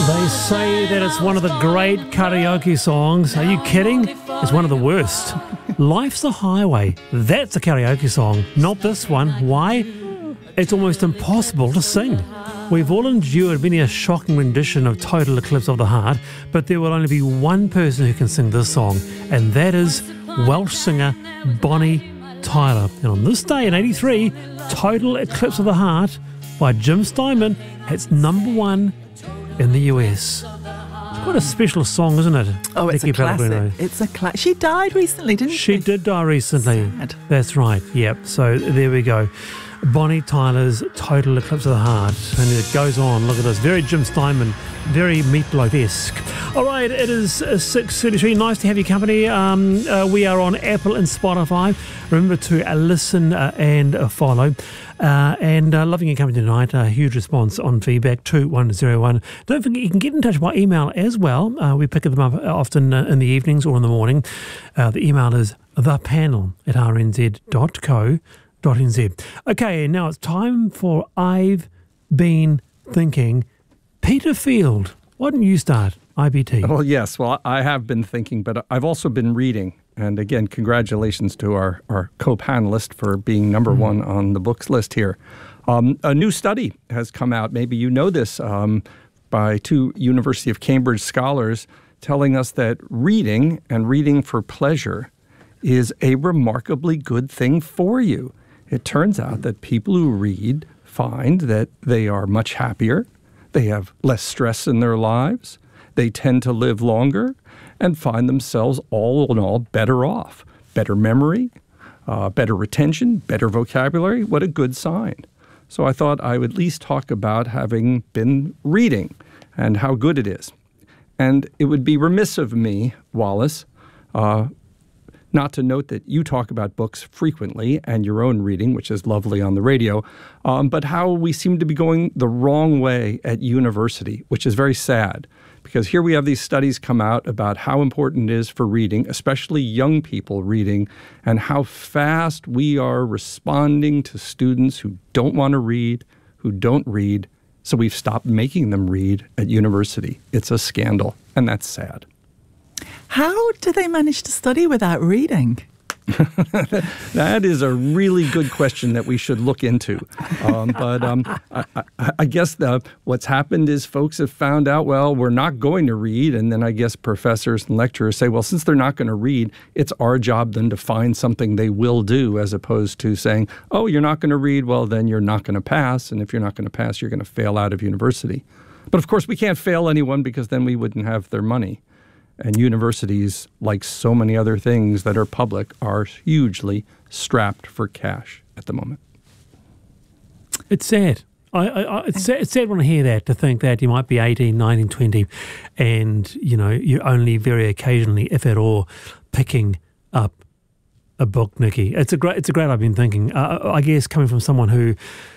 They say that it's one of the great karaoke songs. Are you kidding? It's one of the worst. Life's a Highway. That's a karaoke song, not this one. Why? It's almost impossible to sing. We've all endured many a shocking rendition of Total Eclipse of the Heart, but there will only be one person who can sing this song, and that is Welsh singer Bonnie Tyler. And on this day in '83, Total Eclipse of the Heart by Jim Steinman, it's number one in the US. It's quite a special song, isn't it? Oh, it's Nicky a classic. Pellegrino. It's a classic. She died recently, didn't she? She did die recently. Sad. That's right. Yep. So there we go. Bonnie Tyler's Total Eclipse of the Heart. And it goes on. Look at this. Very Jim Steinman. Very Meatloaf-esque. All right. It is 6:33. Nice to have your company. We are on Apple and Spotify. Remember to listen and follow. And loving your company tonight. A huge response on feedback 2101. Don't forget you can get in touch by email as well. We pick them up often in the evenings or in the morning. The email is thepanel@rnz.co.nz. Okay, now it's time for I've Been Thinking. Peter Field, why don't you start? IBT. Well, yes. Well, I have been thinking, but I've also been reading. And again, congratulations to our co-panelist for being number one on the books list here. A new study has come out, maybe you know this, by two University of Cambridge scholars telling us that reading and reading for pleasure is a remarkably good thing for you. It turns out that people who read find that they are much happier, they have less stress in their lives, they tend to live longer, and find themselves all in all better off. Better memory, better retention, better vocabulary. What a good sign. So I thought I would at least talk about having been reading and how good it is. And it would be remiss of me, Wallace, not to note that you talk about books frequently and your own reading, which is lovely on the radio, but how we seem to be going the wrong way at university, which is very sad. Because here we have these studies come out about how important it is for reading, especially young people reading, and how fast we are responding to students who don't want to read, who don't read. So we've stopped making them read at university. It's a scandal, and that's sad. How do they manage to study without reading? That is a really good question that we should look into. I guess what's happened is folks have found out, well, we're not going to read. And then I guess professors and lecturers say, well, since they're not going to read, it's our job then to find something they will do, as opposed to saying, oh, you're not going to read, well, then you're not going to pass. And if you're not going to pass, you're going to fail out of university. But of course, we can't fail anyone because then we wouldn't have their money. And universities, like so many other things that are public, are hugely strapped for cash at the moment. It's sad. It's sad when I hear that, to think that you might be 18, 19, 20, and, you're only very occasionally, if at all, picking up a book, Nicky. It's a great I've been thinking. I guess coming from someone who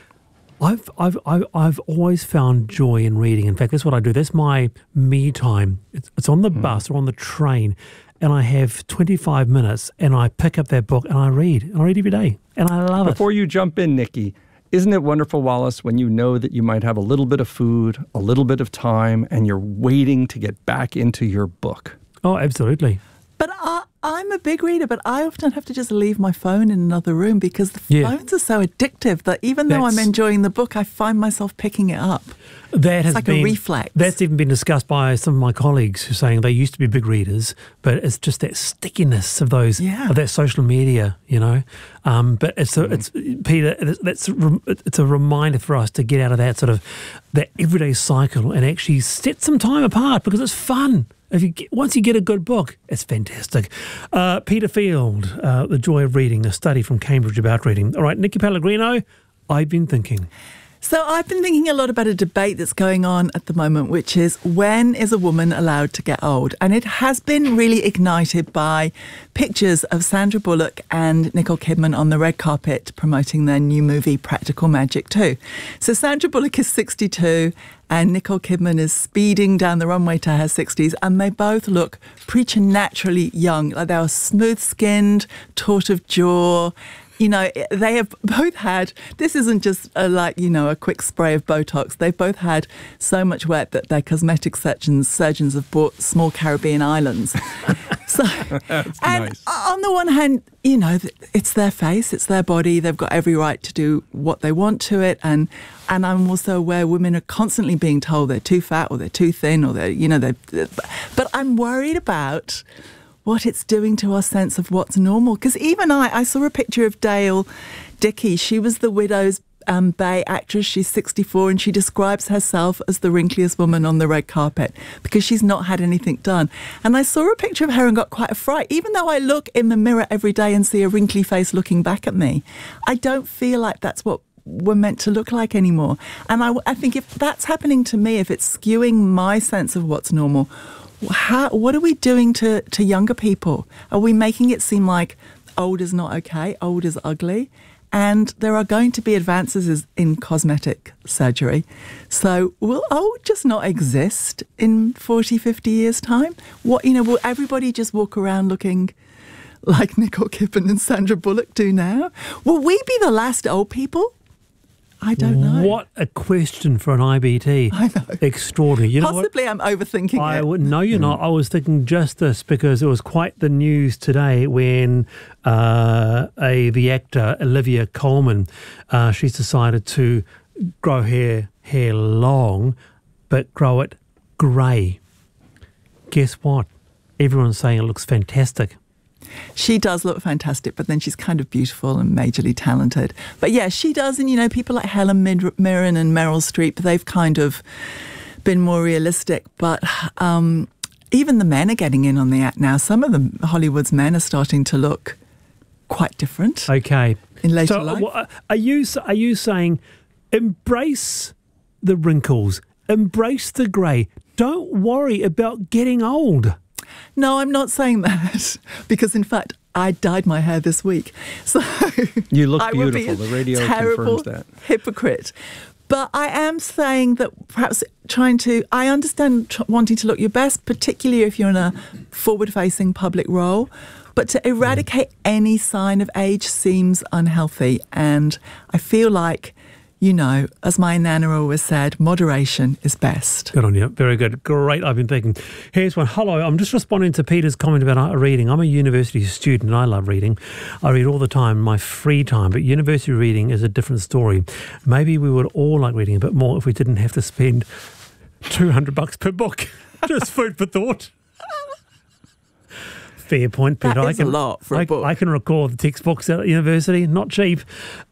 I've always found joy in reading. In fact, that's what I do. That's my me time. It's on the bus or on the train, and I have 25 minutes, and I pick up that book and I read. And I read every day, and I love it. Before you jump in, Nicky, isn't it wonderful, Wallace, when you know that you might have a little bit of food, a little bit of time, and you're waiting to get back into your book? Oh, absolutely. But I'm a big reader, but I often have to just leave my phone in another room because the phones are so addictive that even though I'm enjoying the book, I find myself picking it up. It's like a reflex. That's even been discussed by some of my colleagues who are saying they used to be big readers, but it's just that stickiness of those of that social media, But it's Peter. It's a reminder for us to get out of that sort of that everyday cycle and actually set some time apart because it's fun. Once you get a good book, it's fantastic. Peter Field, The Joy of Reading, a study from Cambridge about reading. All right, Nicky Pellegrino, I've been thinking. So I've been thinking a lot about a debate that's going on at the moment, which is when is a woman allowed to get old? And it has been really ignited by pictures of Sandra Bullock and Nicole Kidman on the red carpet promoting their new movie, Practical Magic 2. So Sandra Bullock is 62 and Nicole Kidman is speeding down the runway to her 60s, and they both look preternaturally young. Like they are smooth-skinned, taut of jaw, they have both had, this isn't just a quick spray of Botox. They've both had so much work that their cosmetic surgeons have bought small Caribbean islands. So, That's and nice. on the one hand, it's their face, it's their body. They've got every right to do what they want to it. And I'm also aware women are constantly being told they're too fat or they're too thin or but I'm worried about what it's doing to our sense of what's normal. Because even I saw a picture of Dale Dickey. She was the Widow's Bay actress. She's 64 and she describes herself as the wrinkliest woman on the red carpet because she's not had anything done. And I saw a picture of her and got quite a fright. Even though I look in the mirror every day and see a wrinkly face looking back at me, I don't feel like that's what we're meant to look like anymore. And I think if that's happening to me, if it's skewing my sense of what's normal, what are we doing to younger people? Are we making it seem like old is not okay, old is ugly? And there are going to be advances in cosmetic surgery. So will old just not exist in 40, 50 years' time? Will everybody just walk around looking like Nicole Kidman and Sandra Bullock do now? Will we be the last old people? I don't know. What a question for an IBT. I know. Extraordinary. You know Possibly I'm overthinking it. No, you're not. I was thinking just this because it was quite the news today when the actor Olivia Colman, she's decided to grow her hair long, but grow it grey. Guess what? Everyone's saying it looks fantastic. She does look fantastic, but then she's kind of beautiful and majorly talented. But yeah, she does. And, people like Helen Mirren and Meryl Streep, they've kind of been more realistic. But even the men are getting in on the act now. Some of Hollywood's men are starting to look quite different. Okay. In later life. Are you saying embrace the wrinkles, embrace the grey, don't worry about getting old? No, I'm not saying that because, in fact, I dyed my hair this week. So You look I would be beautiful. The radio terrible confirms that. hypocrite. But I am saying that perhaps I understand wanting to look your best, particularly if you're in a forward-facing public role. But to eradicate any sign of age seems unhealthy. And I feel like, as my nana always said, moderation is best. Good on you. Very good. Great. I've been thinking. Here's one. Hello. I'm just responding to Peter's comment about reading. I'm a university student and I love reading. I read all the time in my free time, but university reading is a different story. Maybe we would all like reading a bit more if we didn't have to spend $200 per book. Just food for thought. Fair point, Peter. That is a lot for a book. I can recall the textbooks at university, not cheap.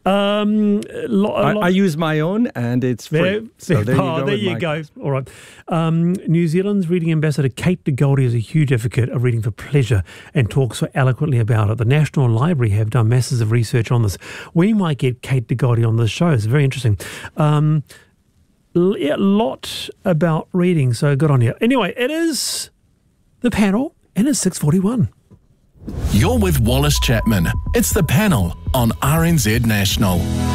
I use my own and it's free. So there you go. There you go. All right. New Zealand's reading ambassador Kate DeGoldie is a huge advocate of reading for pleasure and talks so eloquently about it. The National Library have done masses of research on this. We might get Kate DeGoldie on this show. It's very interesting. A lot about reading, so good on you. Anyway, it is the panel. And it's 6:41. You're with Wallace Chapman. It's the panel on RNZ National.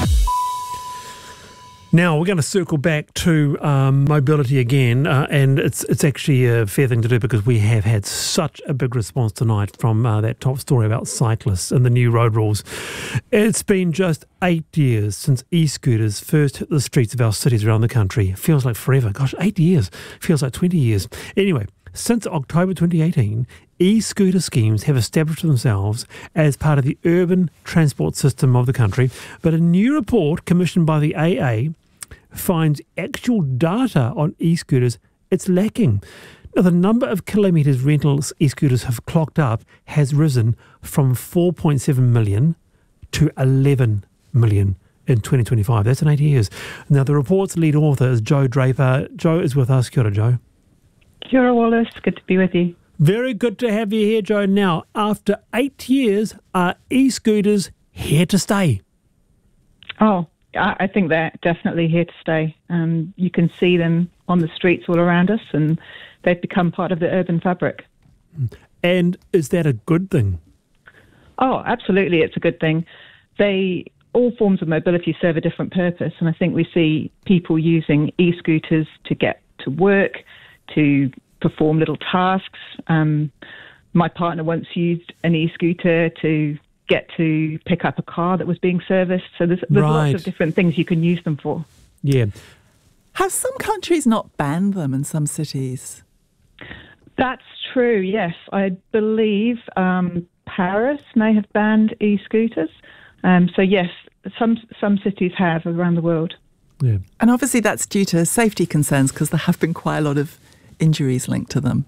Now, we're going to circle back to mobility again, and it's actually a fair thing to do because we have had such a big response tonight from that top story about cyclists and the new road rules. It's been just 8 years since e-scooters first hit the streets of our cities around the country. It feels like forever. Gosh, 8 years. Feels like 20 years. Anyway, since October 2018, e-scooter schemes have established themselves as part of the urban transport system of the country, but a new report commissioned by the AA finds actual data on e-scooters, it's lacking. Now, the number of kilometres rental e-scooters have clocked up has risen from 4.7 million to 11 million in 2025. That's in 8 years. Now, the report's lead author is Joe Draper. Joe is with us. Kia ora, Joe. Kia ora, Wallace. Good to be with you. Very good to have you here, Joe. Now, after 8 years, are e-scooters here to stay? Oh, I think they're definitely here to stay. You can see them on the streets all around us, and they've become part of the urban fabric. And is that a good thing? Oh, absolutely, it's a good thing. All forms of mobility serve a different purpose, and I think we see people using e-scooters to get to work, to perform little tasks. My partner once used an e-scooter to get to pick up a car that was being serviced. So there's lots of different things you can use them for. Yeah. Have some countries not banned them in some cities? That's true, yes. I believe Paris may have banned e-scooters. So yes, some cities have around the world. Yeah. And obviously that's due to safety concerns because there have been quite a lot of injuries linked to them.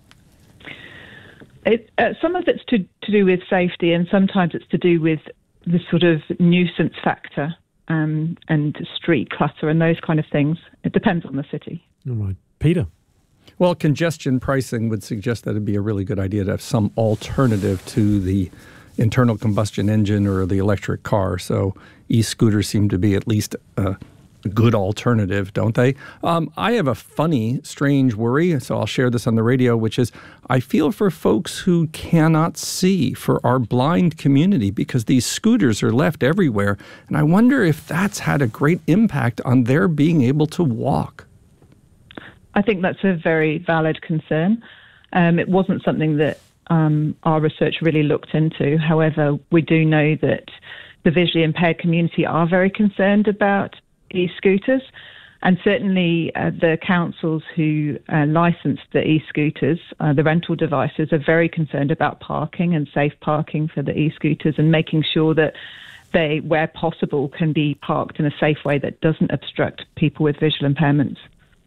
Some of it's to do with safety, and sometimes it's to do with the sort of nuisance factor and street clutter and those kind of things. It depends on the city. All right. Peter? Well, congestion pricing would suggest that it'd be a really good idea to have some alternative to the internal combustion engine or the electric car. So e-scooters seem to be at least a good alternative, don't they? I have a funny, strange worry, so I'll share this on the radio, which is I feel for folks who cannot see, for our blind community, because these scooters are left everywhere. And I wonder if that's had a great impact on their being able to walk. I think that's a very valid concern. It wasn't something that our research really looked into. However, we do know that the visually impaired community are very concerned about e-scooters, and certainly the councils who license the e-scooters, the rental devices, are very concerned about parking and safe parking for the e-scooters and making sure that they, where possible, can be parked in a safe way that doesn't obstruct people with visual impairments.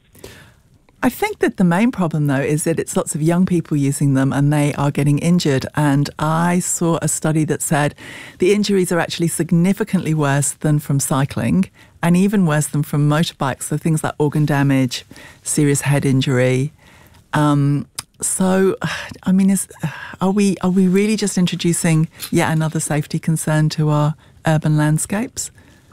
I think that the main problem, though, is that it's lots of young people using them and they are getting injured. And I saw a study that said the injuries are actually significantly worse than from cycling and even worse than from motorbikes. So things like organ damage, serious head injury. So, I mean, are we really just introducing yet another safety concern to our urban landscapes?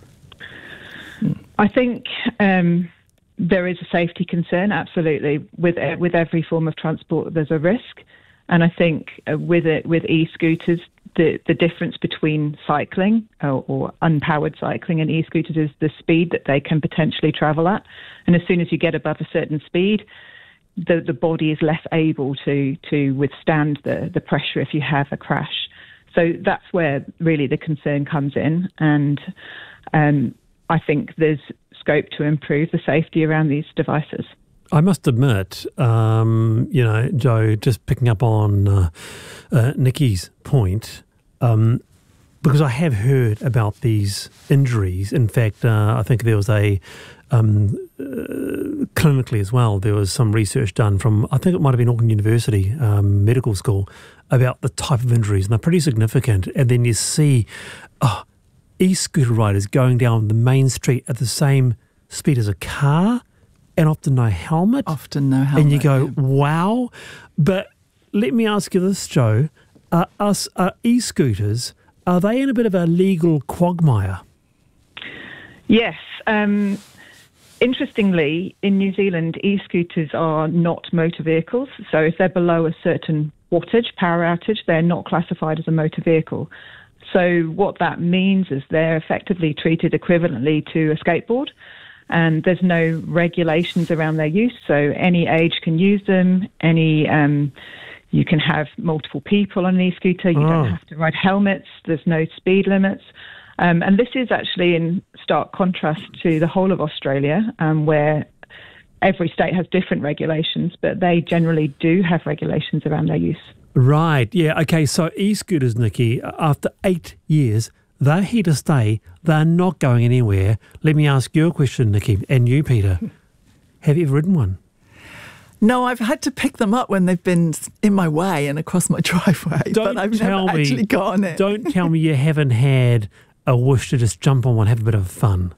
I think there is a safety concern, absolutely. With every form of transport, there's a risk. And I think with e-scooters, the difference between cycling or unpowered cycling and e-scooters is the speed that they can potentially travel at. And as soon as you get above a certain speed, the body is less able to withstand the pressure if you have a crash. So that's where really the concern comes in. And I think there's scope to improve the safety around these devices. I must admit, Joe, just picking up on Nikki's point, because I have heard about these injuries. In fact, I think there was clinically as well, there was some research done from, I think it might have been Auckland University Medical School, about the type of injuries, and they're pretty significant. And then you see e-scooter riders going down the main street at the same speed as a car, and often no helmet. And you go, wow. But let me ask you this, Joe. E-scooters, are they in a bit of a legal quagmire? Yes. Interestingly, in New Zealand, e-scooters are not motor vehicles. So if they're below a certain power outage, they're not classified as a motor vehicle. So what that means is they're effectively treated equivalently to a skateboard, and there's no regulations around their use. So any age can use them. You can have multiple people on an e-scooter. You don't have to ride helmets. There's no speed limits. And this is actually in stark contrast to the whole of Australia, where every state has different regulations, but they generally do have regulations around their use. Right, yeah. Okay, so e-scooters, Nikki, after 8 years, they're here to stay. They're not going anywhere. Let me ask you a question, Nikki, and you, Peter. Have you ever ridden one? No, I've had to pick them up when they've been in my way and across my driveway, but I've never actually got on it. Don't tell me you haven't had a wish to just jump on one, have a bit of fun.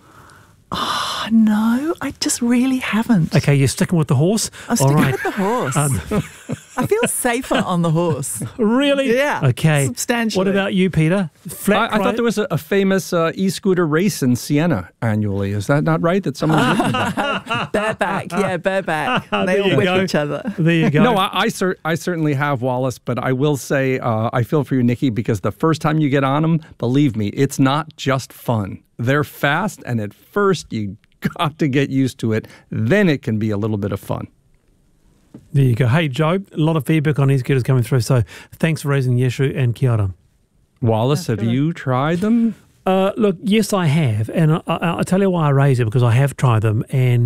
Oh, no, I just really haven't. Okay, you're sticking with the horse? I'm sticking with the horse. I feel safer on the horse. Really? Yeah. Okay. Substantially. What about you, Peter? I thought there was a famous e-scooter race in Siena annually. Is that not right? That someone's written about? Bareback. Yeah, bareback. They all whip each other. There you go. No, I certainly have, Wallace, but I will say I feel for you, Nikki, because the first time you get on them, believe me, it's not just fun. They're fast, and at first you got to get used to it. Then it can be a little bit of fun. There you go. Hey, Joe, a lot of feedback on e-scooters coming through, so thanks for raising the issue, and kia ora. Wallace, have you tried them? Look, yes, I have. And I'll tell you why I raise it, because I have tried them. And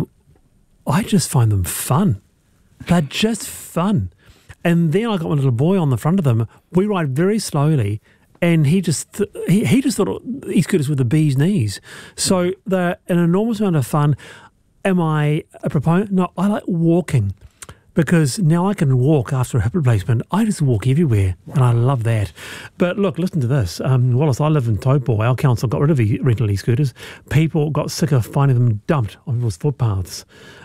I just find them fun. They're just fun. And then I got my little boy on the front of them. We ride very slowly. And he just he just thought e-scooters were the bee's knees. So they're an enormous amount of fun. Am I a proponent? No, I like walking, because now I can walk after a hip replacement. I just walk everywhere, and I love that. But look, listen to this. Wallace, I live in Taupo. Our council got rid of rental e-scooters. People got sick of finding them dumped on people's footpaths.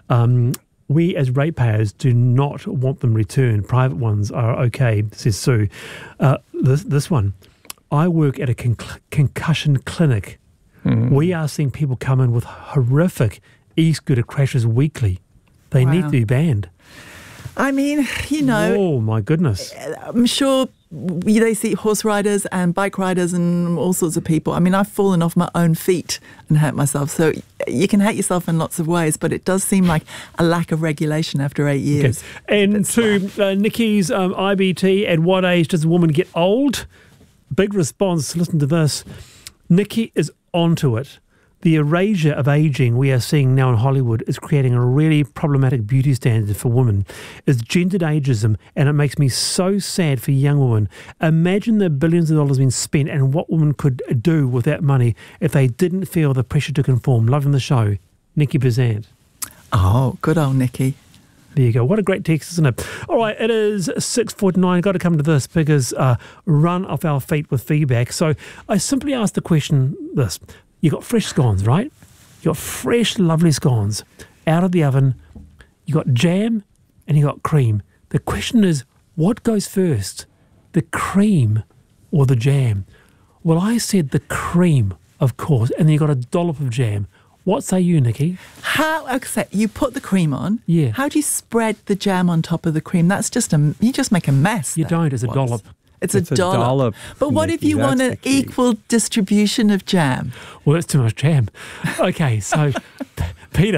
We as ratepayers do not want them returned. Private ones are okay, says Sue. This one. I work at a concussion clinic. We are seeing people come in with horrific e-scooter crashes weekly. They need to be banned. I mean, you know. Oh, my goodness. I'm sure they see horse riders and bike riders and all sorts of people. I mean, I've fallen off my own feet and hurt myself. So you can hurt yourself in lots of ways, but it does seem like a lack of regulation after 8 years. Okay. And to Nikki's IBT, at what age does a woman get old? Big response. Listen to this. Nikki is onto it. The erasure of ageing we are seeing now in Hollywood is creating a really problematic beauty standard for women. It's gendered ageism, and it makes me so sad for young women. Imagine the billions of dollars being spent and what women could do with that money if they didn't feel the pressure to conform. Loving the show. Nikki Bezant. Oh, good old Nikki. There you go. What a great text, isn't it? All right, it is 6:49. Got to come to this because run off our feet with feedback. So I simply asked the question this. You got fresh scones, right? You got fresh, lovely scones out of the oven. You got jam and you got cream. The question is, what goes first, the cream or the jam? Well, I said the cream, of course, and then you got a dollop of jam. What say you, Nikki? Okay, you put the cream on. Yeah. How do you spread the jam on top of the cream? That's just you just make a mess. You don't. It's a dollop. It's a dollop. But what if you want an equal distribution of jam? Well, that's too much jam. Okay, so Peter.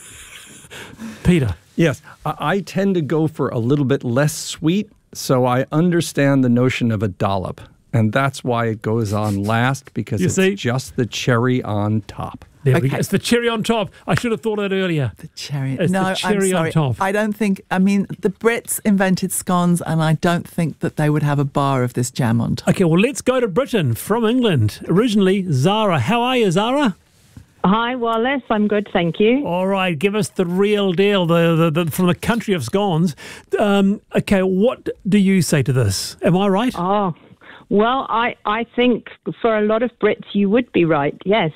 Yes, I tend to go for a little bit less sweet, so I understand the notion of a dollop. And that's why it goes on last, because just the cherry on top. There we go. It's the cherry on top. I should have thought of that earlier. The cherry. It's the cherry I'm sorry. on top. I don't think, I mean, the Brits invented scones, and I don't think that they would have a bar of this jam on top. Okay, well, let's go to Britain from England. Originally, Zara. How are you, Zara? Hi, Wallace. I'm good, thank you. All right, give us the real deal, the from the country of scones. Okay, what do you say to this? Am I right? Oh, well, I think for a lot of Brits you would be right, yes.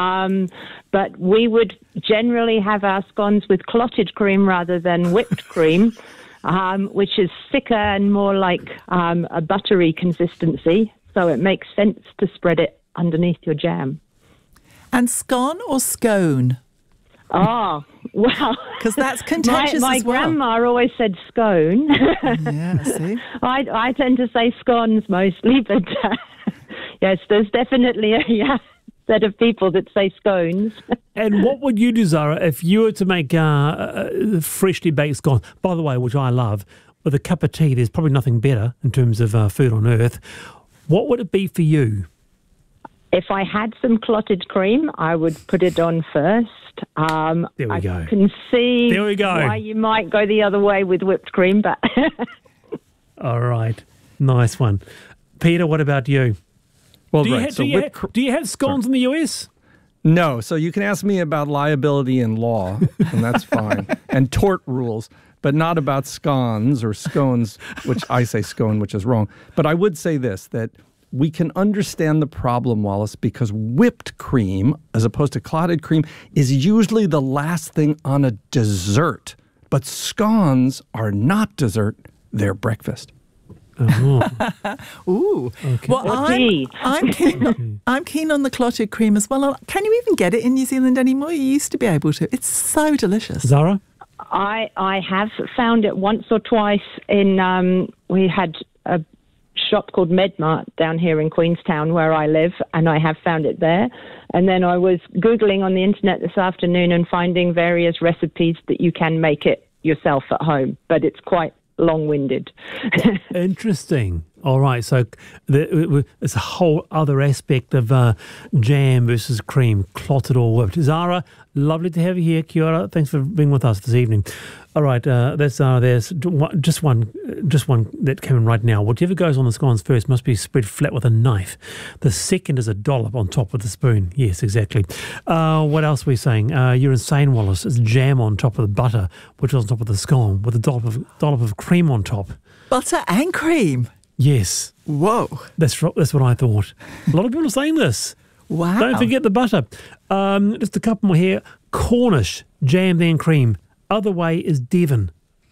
But we would generally have our scones with clotted cream rather than whipped cream, which is thicker and more like a buttery consistency. So it makes sense to spread it underneath your jam. And scone or scone? Oh, well. Because that's contentious my as well. My grandma always said scone. Yeah, see? I tend to say scones mostly, but yes, there's definitely a set of people that say scones. And what would you do, Zara, if you were to make freshly baked scones? By the way, which I love, with a cup of tea, there's probably nothing better in terms of food on earth. What would it be for you? If I had some clotted cream, I would put it on first. There we go. I can see why you might go the other way with whipped cream, but... All right. Nice one. Peter, what about you? Well, do you have scones in the US? No. So you can ask me about liability in law, and that's fine, and tort rules, but not about scones or scones, which I say scone, which is wrong. But I would say this, that we can understand the problem, Wallace, because whipped cream, as opposed to clotted cream, is usually the last thing on a dessert. But scones are not dessert, they're breakfast. Oh. Ooh. Okay. Well, I'm keen on the clotted cream as well. Can you even get it in New Zealand anymore? You used to be able to. It's so delicious. Zara? I have found it once or twice in, we had a shop called Medmart down here in Queenstown where I live, and I have found it there. And then I was Googling on the internet this afternoon and finding various recipes that you can make it yourself at home, but it's quite long-winded. Interesting. All right, so it's a whole other aspect of jam versus cream, clotted or whipped. Zara, lovely to have you here. Kia ora. Thanks for being with us this evening. All right, that's Zara. There's just one that came in right now. Whatever goes on the scones first must be spread flat with a knife. The second is a dollop on top with a spoon. Yes, exactly. What else are we saying? You're insane, Wallace. It's jam on top of the butter, which is on top of the scone, with a dollop of cream on top. Butter and cream. Yes. Whoa. That's what I thought. A lot of people are saying this. Wow. Don't forget the butter. Just a couple more here. Cornish, jam then cream. Other way is Devon.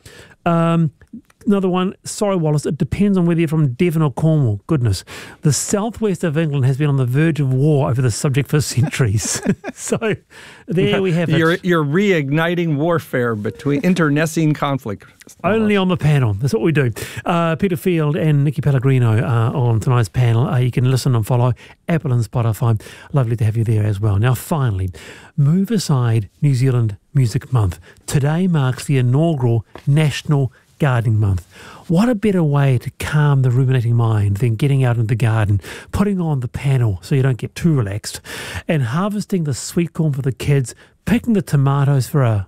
Another one, sorry Wallace, it depends on whether you're from Devon or Cornwall. Goodness. The southwest of England has been on the verge of war over the subject for centuries. So there we have it. You're reigniting warfare between internecine conflict. Only on the panel. That's what we do. Peter Field and Nikki Pellegrino are on tonight's panel. You can listen and follow Apple and Spotify. Lovely to have you there as well. Now, finally, move aside New Zealand Music Month. Today marks the inaugural National Gardening Month. What a better way to calm the ruminating mind than getting out in the garden, putting on the panel so you don't get too relaxed, and harvesting the sweet corn for the kids, picking the tomatoes for a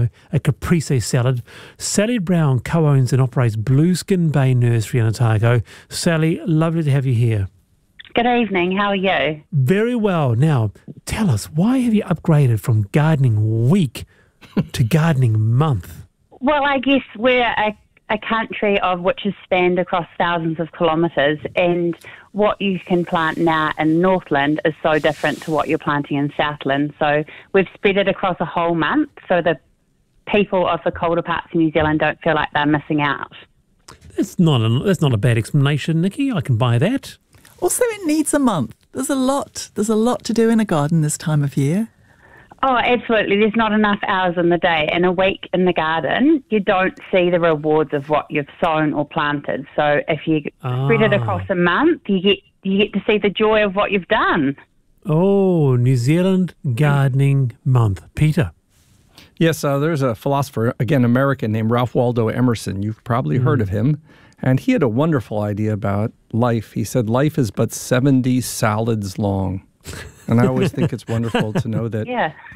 caprese salad. Sally Brown co-owns and operates Blueskin Bay Nursery in Otago. Sally, lovely to have you here. Good evening. How are you? Very well. Now, tell us, why have you upgraded from gardening week to gardening month? Well, I guess we're a country of which is spanned across thousands of kilometres, and what you can plant now in Northland is so different to what you're planting in Southland. So we've spread it across a whole month so the people of the colder parts of New Zealand don't feel like they're missing out. That's not a bad explanation, Nikki. I can buy that. Also, it needs a month. There's a lot to do in a garden this time of year. Oh, absolutely. There's not enough hours in the day. And a week in the garden, you don't see the rewards of what you've sown or planted. So if you spread it across a month, you get to see the joy of what you've done. Oh, New Zealand Gardening Month. Peter. Yes, there's a philosopher, again, American, named Ralph Waldo Emerson. You've probably heard of him. And he had a wonderful idea about life. He said, life is but 70 salads long. And I always think it's wonderful to know that,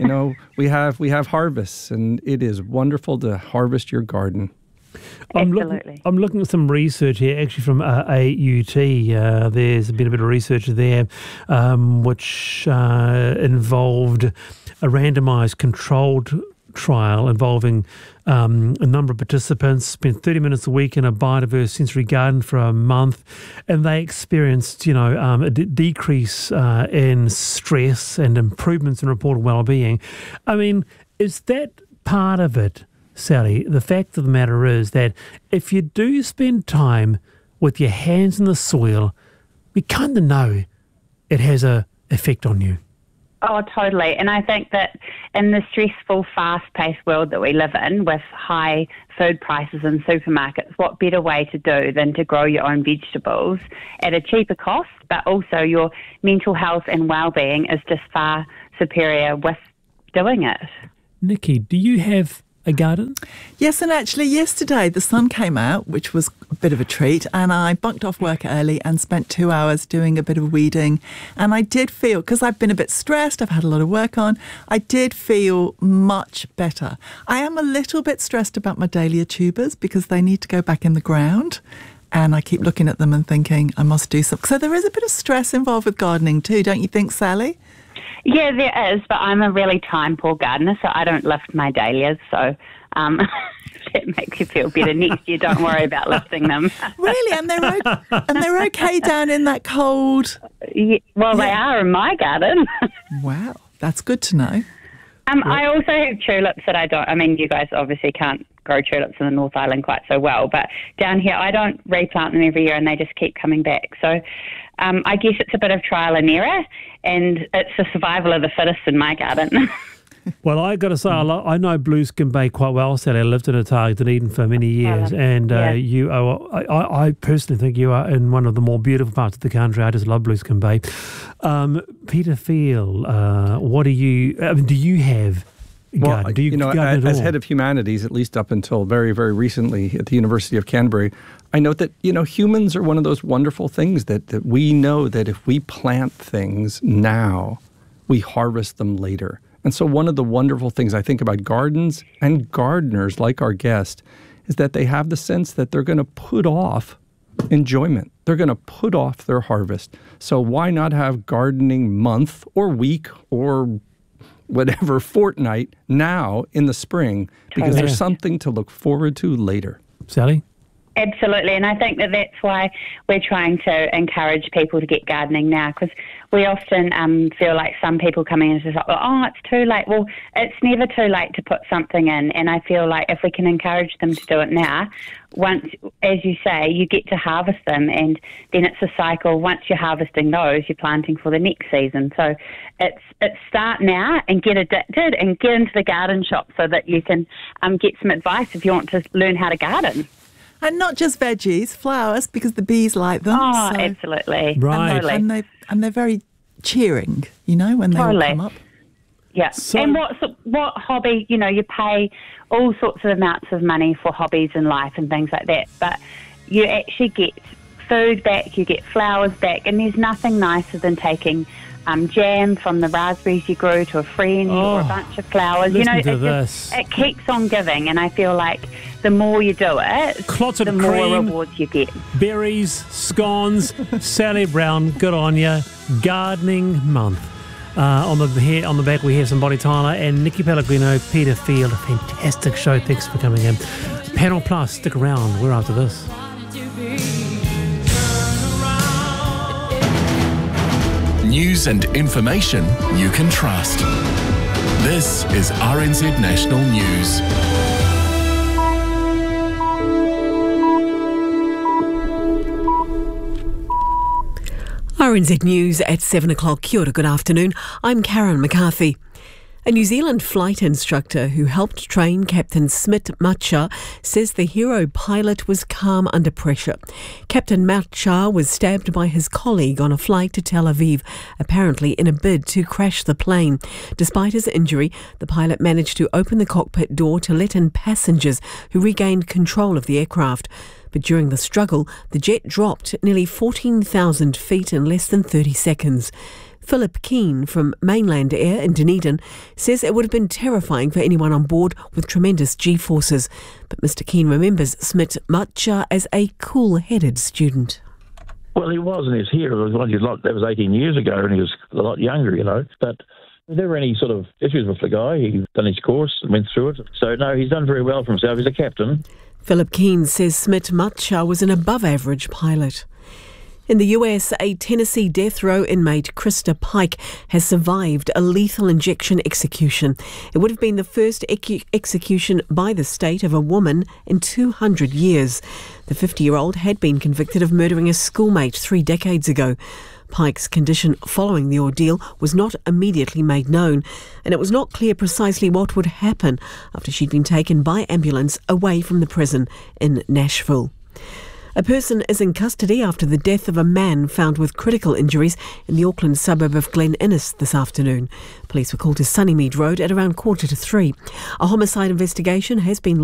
we have harvests, and it is wonderful to harvest your garden. I'm looking at some research here, actually from AUT. There's been a bit of research there, which involved a randomised controlled trial involving a number of participants, spent 30 minutes a week in a biodiverse sensory garden for a month, and they experienced, a decrease in stress and improvements in reported well-being. I mean, is that part of it, Sally? The fact of the matter is that if you do spend time with your hands in the soil, we kind of know it has an effect on you. Oh, totally. And I think that in the stressful, fast-paced world that we live in with high food prices in supermarkets, what better way to do than to grow your own vegetables at a cheaper cost, but also your mental health and well-being is just far superior with doing it. Nikki, do you have a garden? Yes, and actually yesterday the sun came out, which was a bit of a treat, and I bunked off work early and spent 2 hours doing a bit of weeding. And I did feel, because I've been a bit stressed, I've had a lot of work on, I did feel much better. I am a little bit stressed about my dahlia tubers because they need to go back in the ground. And I keep looking at them and thinking I must do something. So there is a bit of stress involved with gardening too, don't you think, Sally? Yeah, there is, but I'm a really time-poor gardener, so I don't lift my dahlias, so it makes you feel better. Next year, don't worry about lifting them. Really? And they're okay down in that cold? Yeah, well, they are in my garden. Wow, that's good to know. I also have tulips that you guys obviously can't grow tulips in the North Island quite so well, but down here I don't replant them every year and they just keep coming back. So I guess it's a bit of trial and error, and it's the survival of the fittest in my garden. Well, I got to say, I know Blueskin Bay quite well, Sally. I lived in Otago, Dunedin for many years, and you are, I personally think you are in one of the more beautiful parts of the country. I just love Blueskin Bay. Peter Field, what do you have garden? Do you garden at as all? head of humanities, at least up until very, very recently at the University of Canterbury, I note that, humans are one of those wonderful things that we know that if we plant things now, we harvest them later. And so one of the wonderful things I think about gardens and gardeners like our guest is that they have the sense that they're going to put off enjoyment. They're going to put off their harvest. So why not have gardening month or week or whatever fortnight now in the spring? Because there's something to look forward to later. Sally? Absolutely, and I think that that's why we're trying to encourage people to get gardening now, because we often feel like some people coming in and say, oh, it's too late. Well, it's never too late to put something in, and I feel like if we can encourage them to do it now, once, as you say, you get to harvest them, and then it's a cycle. Once you're harvesting those, you're planting for the next season. So it's start now and get addicted and get into the garden shop so that you can get some advice if you want to learn how to garden. And not just veggies, flowers, because the bees like them. Oh, absolutely. Right. Totally. And they're very cheering, when they all come up. Yeah. So, and what hobby, you pay all sorts of amounts of money for hobbies in life and things like that, but you actually get food back, you get flowers back, and there's nothing nicer than taking jam from the raspberries you grew to a friend or a bunch of flowers. It keeps on giving, and I feel like the more you do it, Clotted the more cream, rewards you get. berries, scones. Sally Brown, good on you. Gardening month. On the back we have somebody Tyler and Nikki Pellegrino, Peter Field. A fantastic show. Thanks for coming in. Panel Plus, stick around. We're after this. News and information you can trust. This is RNZ National News. RNZ News at 7 o'clock. Kia ora, good afternoon. I'm Karen McCarthy. A New Zealand flight instructor who helped train Captain Smit Matcha says the hero pilot was calm under pressure. Captain Matcha was stabbed by his colleague on a flight to Tel Aviv, apparently in a bid to crash the plane. Despite his injury, the pilot managed to open the cockpit door to let in passengers who regained control of the aircraft. But during the struggle, the jet dropped nearly 14,000 feet in less than 30 seconds. Philip Keane from Mainland Air in Dunedin says it would have been terrifying for anyone on board with tremendous G-forces. But Mr. Keane remembers Smit Matcha as a cool-headed student. Well, he was, and he's here. That was 18 years ago, and he was a lot younger, But there never any sort of issues with the guy. He's done his course and went through it. So, no, he's done very well for himself. He's a captain. Philip Keane says Smit Matcha was an above-average pilot. In the US, a Tennessee death row inmate, Krista Pike, has survived a lethal injection execution. It would have been the first execution by the state of a woman in 200 years. The 50-year-old had been convicted of murdering a schoolmate 3 decades ago. Pike's condition following the ordeal was not immediately made known, and it was not clear precisely what would happen after she'd been taken by ambulance away from the prison in Nashville. A person is in custody after the death of a man found with critical injuries in the Auckland suburb of Glen Innes this afternoon. Police were called to Sunnymead Road at around 2:45. A homicide investigation has been launched